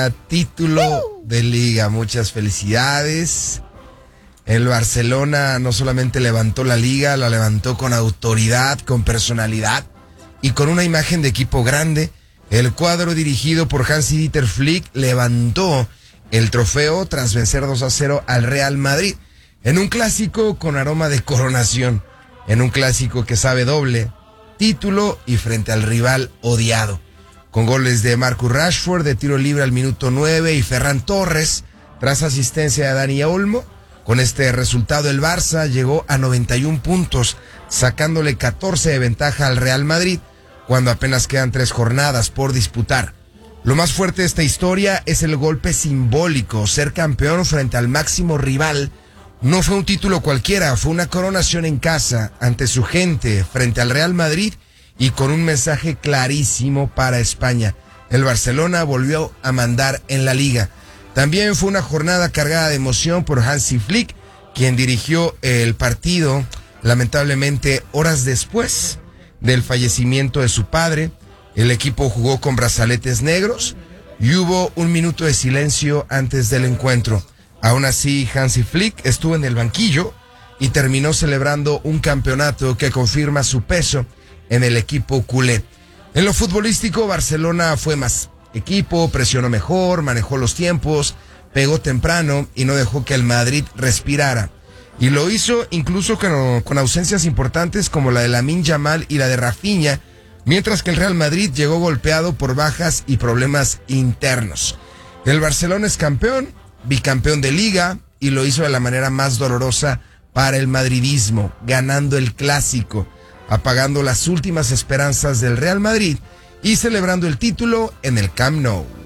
Título de liga, muchas felicidades. El Barcelona no solamente levantó la liga, la levantó con autoridad, con personalidad y con una imagen de equipo grande. El cuadro dirigido por Hansi-Dieter Flick levantó el trofeo tras vencer 2-0 al Real Madrid en un clásico con aroma de coronación, en un clásico que sabe doble, título y frente al rival odiado. Con goles de Marcus Rashford de tiro libre al minuto 9 y Ferran Torres tras asistencia de Dani Olmo. Con este resultado el Barça llegó a 91 puntos, sacándole 14 de ventaja al Real Madrid cuando apenas quedan 3 jornadas por disputar. Lo más fuerte de esta historia es el golpe simbólico, ser campeón frente al máximo rival. No fue un título cualquiera, fue una coronación en casa, ante su gente, frente al Real Madrid y con un mensaje clarísimo para España. El Barcelona volvió a mandar en la liga. También fue una jornada cargada de emoción por Hansi Flick, quien dirigió el partido, lamentablemente, horas después del fallecimiento de su padre. El equipo jugó con brazaletes negros y hubo un minuto de silencio antes del encuentro. Aún así, Hansi Flick estuvo en el banquillo y terminó celebrando un campeonato que confirma su peso en el equipo culé. En lo futbolístico, Barcelona fue más equipo, presionó mejor, manejó los tiempos, pegó temprano y no dejó que el Madrid respirara. Y lo hizo incluso con ausencias importantes como la de Lamine Yamal y la de Rafinha, mientras que el Real Madrid llegó golpeado por bajas y problemas internos. El Barcelona es campeón, bicampeón de liga, y lo hizo de la manera más dolorosa para el madridismo, ganando el clásico, apagando las últimas esperanzas del Real Madrid y celebrando el título en el Camp Nou.